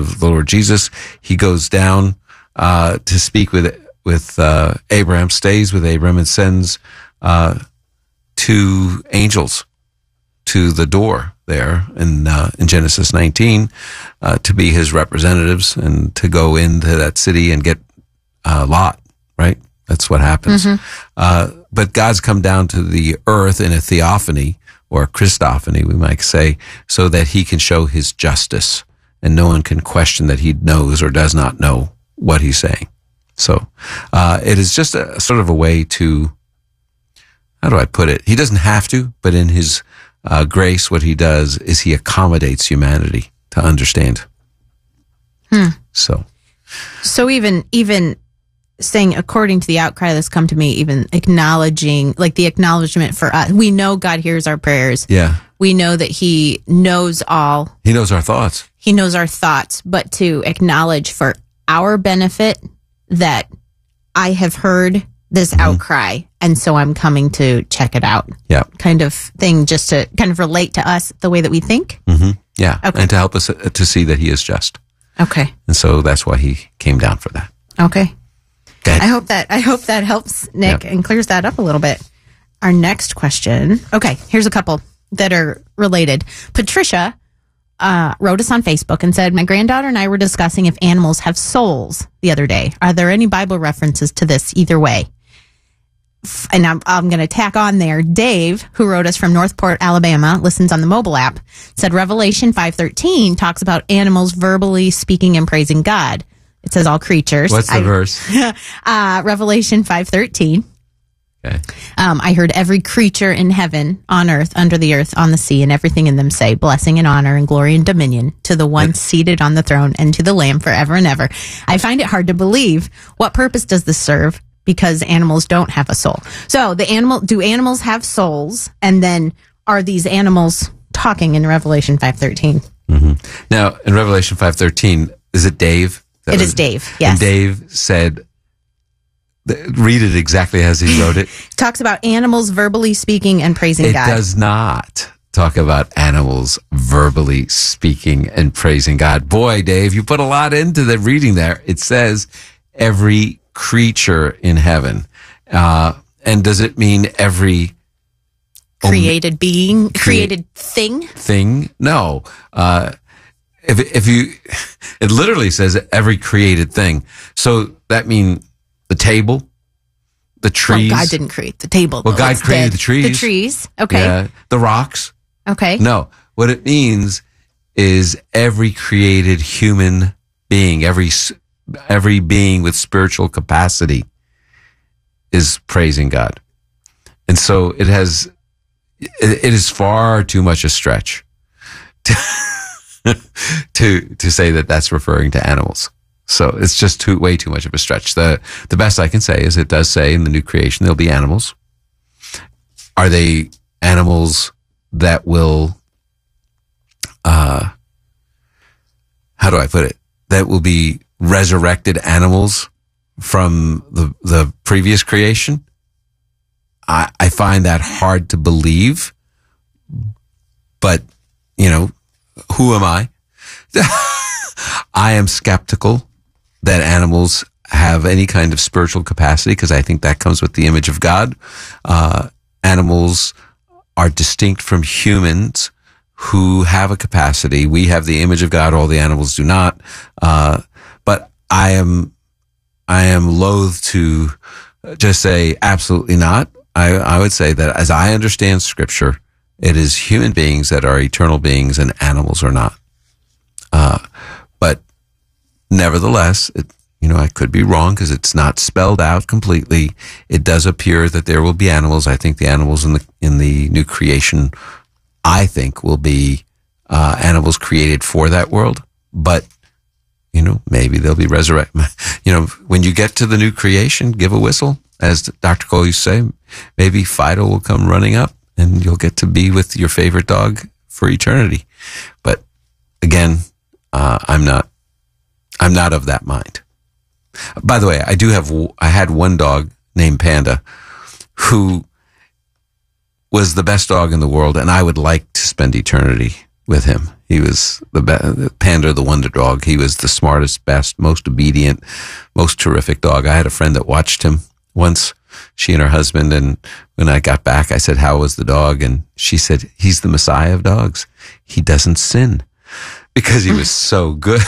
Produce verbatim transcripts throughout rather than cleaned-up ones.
of the Lord Jesus. He goes down uh, to speak with with uh, Abraham, stays with Abraham, and sends uh, two angels to the door there in uh, in Genesis nineteen uh, to be his representatives and to go into that city and get uh, Lot. Right, that's what happens. Mm-hmm. Uh, but God's come down to the earth in a theophany, or Christophany, we might say, so that he can show his justice, and no one can question that he knows or does not know what he's saying. So uh, it is just a sort of a way to, how do I put it? He doesn't have to, but in his uh, grace, what he does is he accommodates humanity to understand. Hmm. So, so even even. saying, according to the outcry that's come to me, even acknowledging, like the acknowledgement for us. We know God hears our prayers. Yeah. We know that he knows all. He knows our thoughts. He knows our thoughts, but to acknowledge for our benefit that I have heard this mm-hmm. outcry, and so I'm coming to check it out. Yeah. Kind of thing, just to kind of relate to us the way that we think. Mm-hmm. Yeah. Okay. And to help us to see that he is just. Okay. And so that's why he came down for that. Okay. I hope that I hope that helps, Nick, yep. and clears that up a little bit. Our next question. Okay, here's a couple that are related. Patricia uh, wrote us on Facebook and said, my granddaughter and I were discussing if animals have souls the other day. Are there any Bible references to this either way? And I'm, I'm going to tack on there. Dave, who wrote us from Northport, Alabama, listens on the mobile app, said Revelation five thirteen talks about animals verbally speaking and praising God. It says all creatures. What's the I, verse? uh, Revelation five thirteen. Okay. Um, I heard every creature in heaven, on earth, under the earth, on the sea, and everything in them say, blessing and honor and glory and dominion to the one seated on the throne and to the Lamb forever and ever. I find it hard to believe. What purpose does this serve? Because animals don't have a soul. So the animal, do animals have souls? And then are these animals talking in Revelation five thirteen? Mm-hmm. Now, in Revelation five thirteen, is it Dave? That it was, is Dave, yes. And Dave said, read it exactly as he wrote it. Talks about animals verbally speaking and praising it God. It does not talk about animals verbally speaking and praising God. Boy, Dave, you put a lot into the reading there. It says every creature in heaven. Uh, and does it mean every created um, being, created thing? Thing? No. Uh, If if you, it literally says every created thing. So that means the table, the trees. Well, God didn't create the table. Well, though. God It's created dead. the trees. The trees. Okay. Yeah. The rocks. Okay. No. What it means is every created human being, every every being with spiritual capacity is praising God. And so it has, it, it is far too much a stretch to, to to say that that's referring to animals. So it's just too way too much of a stretch. The the best I can say is it does say in the new creation there'll be animals. Are they animals that will uh how do I put it? That will be resurrected animals from the the previous creation? I I find that hard to believe. But, you know, who am I? I am skeptical that animals have any kind of spiritual capacity because I think that comes with the image of God. Uh, animals are distinct from humans who have a capacity. We have the image of God. All the animals do not. Uh, but I am, I am loath to just say absolutely not. I, I would say that as I understand Scripture, it is human beings that are eternal beings and animals are not. Uh, but nevertheless, it, you know, I could be wrong because it's not spelled out completely. It does appear that there will be animals. I think the animals in the, in the new creation, I think will be, uh, animals created for that world. But, you know, maybe they'll be resurrected. You know, when you get to the new creation, give a whistle. As Doctor Cole used to say, maybe Fido will come running up and you'll get to be with your favorite dog for eternity. But again, uh, I'm not, I'm not of that mind. By the way, I do have, I had one dog named Panda who was the best dog in the world, and I would like to spend eternity with him. He was the be- Panda, the wonder dog. He was the smartest, best, most obedient, most terrific dog. I had a friend that watched him once, she and her husband, and when I got back, I said, how was the dog? And she said, he's the Messiah of dogs. He doesn't sin, because he was so good.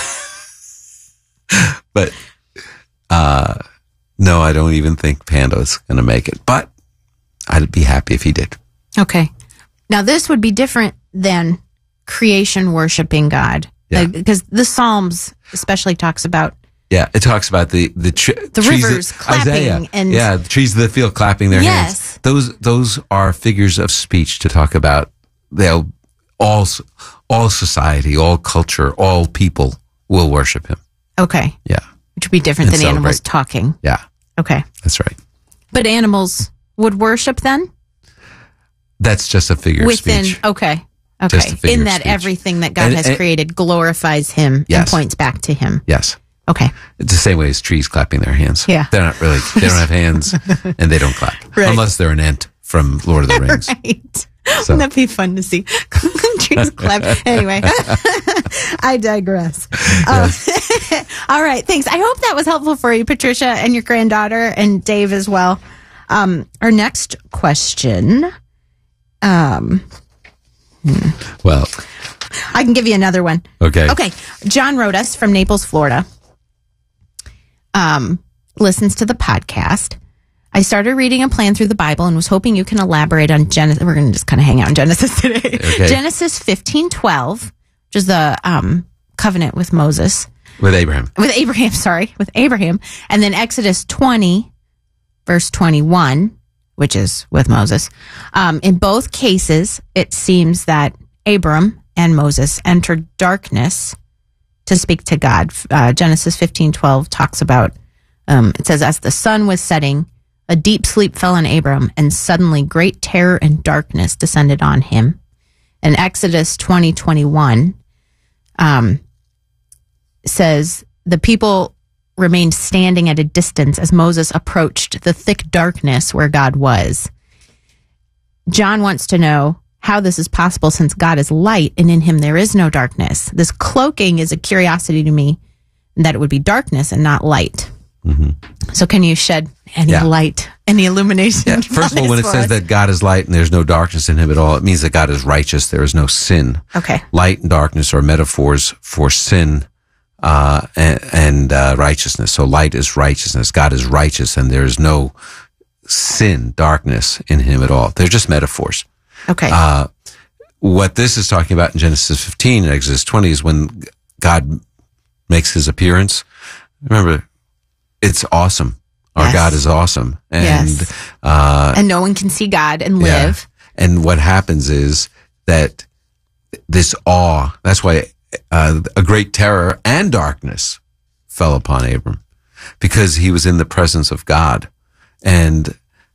But uh, no, I don't even think Panda is going to make it. But I'd be happy if he did. Okay. Now, this would be different than creation worshiping God. Yeah. Like, because the Psalms especially talks about Yeah, it talks about the the, tr- the trees rivers that, clapping Isaiah, and yeah, the trees of the field clapping their Yes. hands. Those those are figures of speech to talk about they'll all all society, all culture, all people will worship him. Okay. Yeah, Which would be different And than animals celebrate. talking. Yeah, Okay. that's right. But animals would worship then? That's just a figure Within, of speech. okay. Just a Okay. figure In of that speech. everything that God And- has and- created glorifies him and Yes. points back to him. Yes, Okay. it's the same way as trees clapping their hands. Yeah. they're not really. They don't have hands, and they don't clap Right. unless they're an ant from Lord of the Rings. Right. So- Wouldn't that be fun to see? Trees clap. Anyway, I digress. Um, all right. Thanks. I hope that was helpful for you, Patricia, and your granddaughter, and Dave as well. Um, our next question. Um, Well, I can give you another one. okay. Okay. John wrote us from Naples, Florida. Um, listens to the podcast. I started reading a plan through the Bible and was hoping you can elaborate on Genesis. We're going to just kind of hang out in Genesis today. Okay. Genesis fifteen twelve, which is the um, covenant with Moses, With Abraham. with Abraham, sorry, with Abraham. And then Exodus twenty, verse twenty-one, which is with Moses. Um, in both cases, it seems that Abram and Moses entered darkness to speak to God. Uh, Genesis fifteen twelve talks about, um, it says, as the sun was setting, a deep sleep fell on Abram, and suddenly great terror and darkness descended on him. And Exodus twenty twenty-one um, says, the people remained standing at a distance as Moses approached the thick darkness where God was. John wants to know how this is possible since God is light and in him there is no darkness. This cloaking is a curiosity to me that it would be darkness and not light. Mm-hmm. So can you shed any Yeah. light, any illumination? Yeah, first of all, on when it this says for us? that God is light and there's no darkness in him at all, it means that God is righteous. There is no sin. Okay. Light and darkness are metaphors for sin uh, and, and uh, righteousness. So light is righteousness. God is righteous, and there is no sin, darkness in him at all. They're just metaphors. Okay. Uh, what this is talking about in Genesis fifteen and Exodus twenty is when God makes his appearance. Remember, it's awesome. Our Yes. God is awesome. And, Yes. uh, and no one can see God and yeah. live. And what happens is that this awe, that's why uh, a great terror and darkness fell upon Abram, because he was in the presence of God. And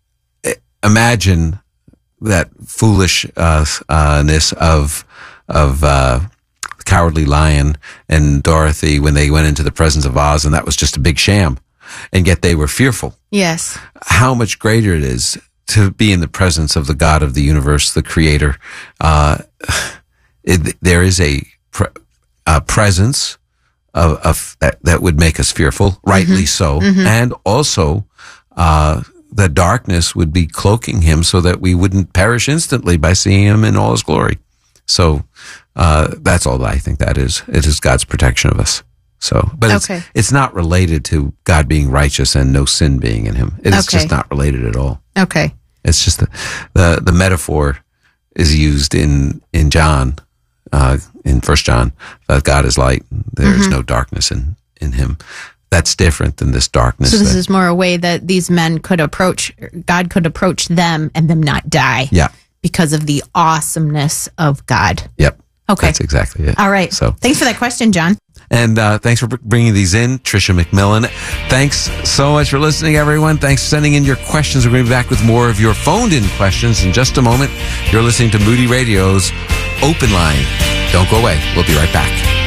imagine that foolishness uh, of, of, uh, Cowardly Lion and Dorothy when they went into the presence of Oz, and that was just a big sham, and yet they were fearful. Yes. How much greater it is to be in the presence of the God of the universe, the Creator. Uh, it, there is a, pre- a presence of, of that that would make us fearful, rightly mm-hmm. so, mm-hmm. and also uh, the darkness would be cloaking him so that we wouldn't perish instantly by seeing him in all his glory. So. Uh, that's all I think that is. It is God's protection of us. So, but it's, Okay. it's not related to God being righteous and no sin being in him. It's Okay. just not related at all. Okay. It's just the, the, the metaphor is used in, in John, uh, in First John, that God is light. There is Mm-hmm. no darkness in, in him. That's different than this darkness. So this that- is more a way that these men could approach, God could approach them and them not die. Yeah. Because of the awesomeness of God. Yep. Okay. That's exactly it. All right. So. Thanks for that question, John. And uh, thanks for br- bringing these in, Tricia McMillan. Thanks so much for listening, everyone. Thanks for sending in your questions. We're going to be back with more of your phoned-in questions in just a moment. You're listening to Moody Radio's Open Line. Don't go away. We'll be right back.